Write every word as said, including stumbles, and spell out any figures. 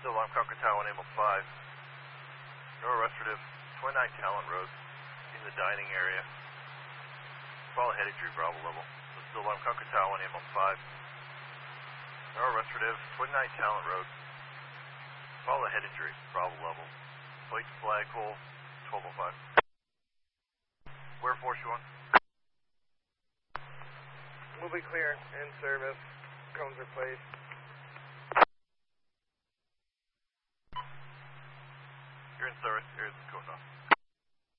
Still on Concord Tower, one Amo five. Nora Restorative, twenty-nine Talent Road, in the dining area. Follow heading Bravo level. Still on Concord Tower, one Amo five. Nora Restorative, twenty-nine Talent Road. Follow heading Bravo level. Plate flagpole, twelve oh five. Where force you on? We'll be clear, in service, cones are placed. You're in service, here's the code off.